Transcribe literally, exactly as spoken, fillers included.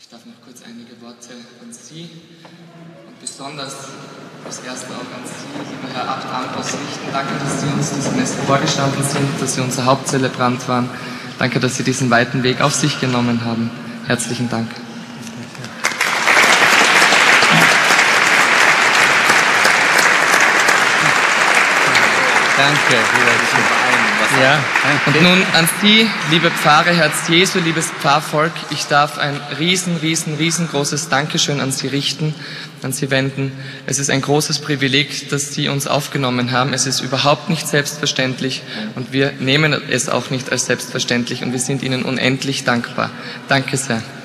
darf noch kurz einige Worte an Sie und besonders das erste auch an Sie, lieber Herr Abt Ambros, richten. Danke, dass Sie uns diese Messe vorgestanden sind, dass Sie unser Hauptzelebrant waren. Danke, dass Sie diesen weiten Weg auf sich genommen haben. Herzlichen Dank. Danke. Ja. Und nun an Sie, liebe Pfarre Herz Jesu, liebes Pfarrvolk, ich darf ein riesen, riesen, riesengroßes Dankeschön an Sie richten, an Sie wenden. Es ist ein großes Privileg, dass Sie uns aufgenommen haben. Es ist überhaupt nicht selbstverständlich und wir nehmen es auch nicht als selbstverständlich und wir sind Ihnen unendlich dankbar. Danke sehr.